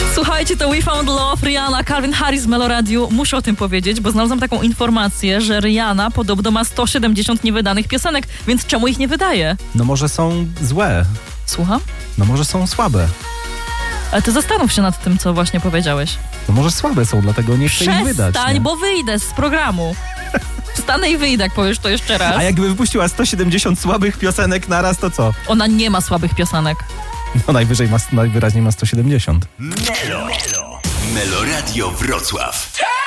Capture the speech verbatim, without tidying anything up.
Słuchajcie, to We Found Love, Rihanna, Calvin Harris w Meloradiu. Muszę o tym powiedzieć, bo znalazłam taką informację, że Rihanna podobno ma sto siedemdziesiąt niewydanych piosenek, więc czemu ich nie wydaje? No może są złe. Słucham? No może są słabe. Ale ty zastanów się nad tym, co właśnie powiedziałeś. No może słabe są, dlatego nie chcę ich wydać. Przestań, Nie? bo wyjdę z programu. Wstanę i wyjdę, jak powiesz to jeszcze raz. A jakby wypuściła sto siedemdziesiąt słabych piosenek naraz, to co? Ona nie ma słabych piosenek. No najwyżej ma, najwyraźniej ma sto siedemdziesiąt. Melo. Melo Radio Wrocław.